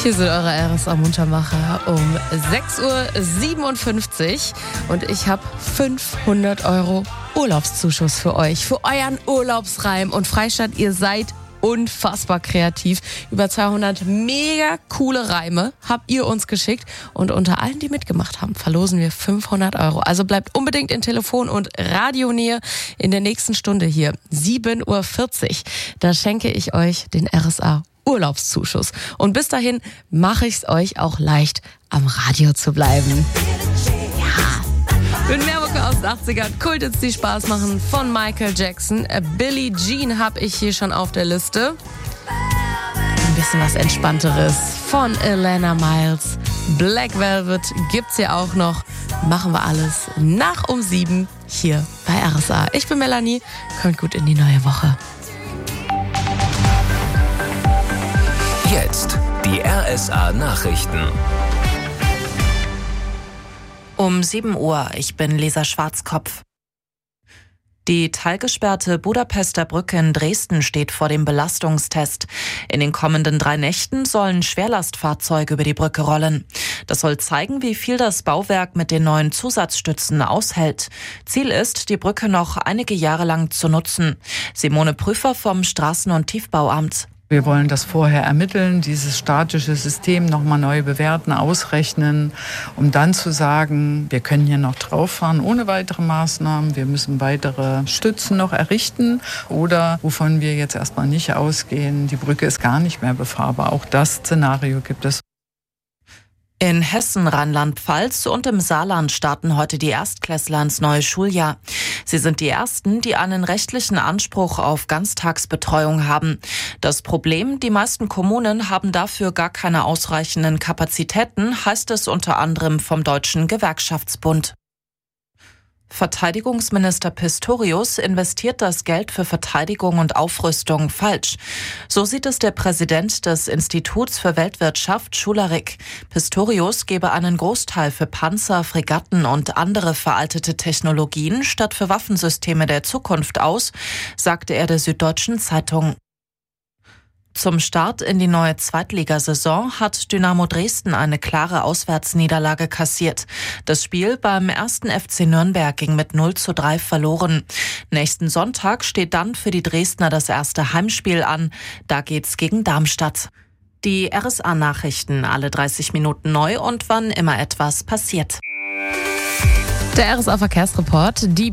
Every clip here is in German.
Hier sind eure RSA Muntermacher um 6.57 Uhr und ich habe 500 € Urlaubszuschuss für euch, für euren Urlaubsreim. Und Freistadt, ihr seid unfassbar kreativ. Über 200 mega coole Reime habt ihr uns geschickt und unter allen, die mitgemacht haben, verlosen wir 500 €. Also bleibt unbedingt in Telefon- und Radionähe in der nächsten Stunde hier, 7.40 Uhr. Da schenke ich euch den RSA Urlaubszuschuss. Und bis dahin mache ich es euch auch leicht, am Radio zu bleiben. Ja. Mit Mehrmucke aus den 80ern, Kulthits, die Spaß machen, von Michael Jackson. Billie Jean habe ich hier schon auf der Liste. Ein bisschen was Entspannteres von Alana Miles. Black Velvet gibt's ja auch noch. Machen wir alles nach um 7 hier bei RSA. Ich bin Melanie, kommt gut in die neue Woche. Jetzt die RSA-Nachrichten. Um 7 Uhr, ich bin Lisa Schwarzkopf. Die teilgesperrte Budapester Brücke in Dresden steht vor dem Belastungstest. In den kommenden 3 Nächten sollen Schwerlastfahrzeuge über die Brücke rollen. Das soll zeigen, wie viel das Bauwerk mit den neuen Zusatzstützen aushält. Ziel ist, die Brücke noch einige Jahre lang zu nutzen. Simone Prüfer vom Straßen- und Tiefbauamt. Wir wollen das vorher ermitteln, dieses statische System nochmal neu bewerten, ausrechnen, um dann zu sagen, wir können hier noch drauf fahren ohne weitere Maßnahmen, wir müssen weitere Stützen noch errichten oder wovon wir jetzt erstmal nicht ausgehen, die Brücke ist gar nicht mehr befahrbar. Auch das Szenario gibt es. In Hessen, Rheinland-Pfalz und im Saarland starten heute die Erstklässler ins neue Schuljahr. Sie sind die ersten, die einen rechtlichen Anspruch auf Ganztagsbetreuung haben. Das Problem, die meisten Kommunen haben dafür gar keine ausreichenden Kapazitäten, heißt es unter anderem vom Deutschen Gewerkschaftsbund. Verteidigungsminister Pistorius investiert das Geld für Verteidigung und Aufrüstung falsch. So sieht es der Präsident des Instituts für Weltwirtschaft, Schularik. Pistorius gebe einen Großteil für Panzer, Fregatten und andere veraltete Technologien statt für Waffensysteme der Zukunft aus, sagte er der Süddeutschen Zeitung. Zum Start in die neue Zweitligasaison hat Dynamo Dresden eine klare Auswärtsniederlage kassiert. Das Spiel beim 1. FC Nürnberg ging mit 0:3 verloren. Nächsten Sonntag steht dann für die Dresdner das erste Heimspiel an. Da geht's gegen Darmstadt. Die RSA-Nachrichten alle 30 Minuten neu und wann immer etwas passiert. Der RSA-Verkehrsreport, die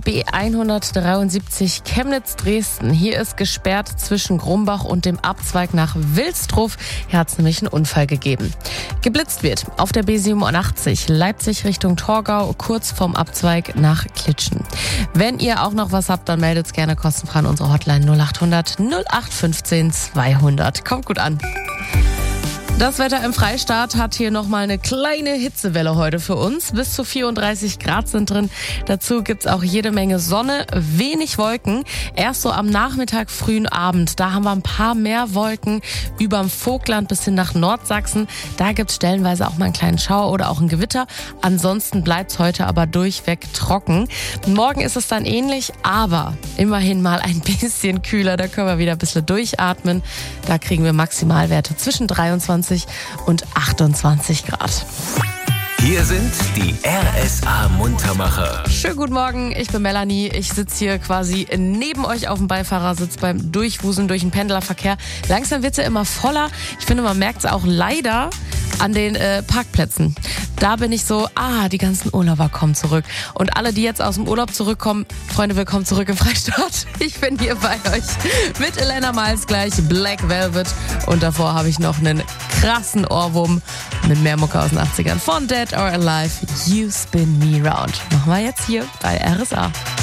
B173 Chemnitz-Dresden. Hier ist gesperrt zwischen Grumbach und dem Abzweig nach Wilsdruf. Hier hat es nämlich einen Unfall gegeben. Geblitzt wird auf der B87 Leipzig Richtung Torgau, kurz vorm Abzweig nach Klitschen. Wenn ihr auch noch was habt, dann meldet es gerne kostenfrei an unsere Hotline 0800 0815 200. Kommt gut an. Das Wetter im Freistaat hat hier nochmal eine kleine Hitzewelle heute für uns. Bis zu 34 Grad sind drin. Dazu gibt's auch jede Menge Sonne, wenig Wolken. Erst so am Nachmittag, frühen Abend, da haben wir ein paar mehr Wolken überm Vogtland bis hin nach Nordsachsen. Da gibt's stellenweise auch mal einen kleinen Schauer oder auch ein Gewitter. Ansonsten bleibt's heute aber durchweg trocken. Morgen ist es dann ähnlich, aber immerhin mal ein bisschen kühler. Da können wir wieder ein bisschen durchatmen. Da kriegen wir Maximalwerte zwischen 23 und 28 Grad. Hier sind die RSA-Muntermacher. Schönen guten Morgen, ich bin Melanie. Ich sitze hier quasi neben euch auf dem Beifahrersitz beim Durchwuseln durch den Pendlerverkehr. Langsam wird es ja immer voller. Ich finde, man merkt es auch leider an den Parkplätzen. Da bin ich so, die ganzen Urlauber kommen zurück. Und alle, die jetzt aus dem Urlaub zurückkommen, Freunde, willkommen zurück im Freistaat. Ich bin hier bei euch mit Alana Miles gleich, Black Velvet. Und davor habe ich noch einen krassen Ohrwurm mit Mehrmucke aus den 80ern von Dead or Alive, You Spin Me Round. Machen wir jetzt hier bei RSA.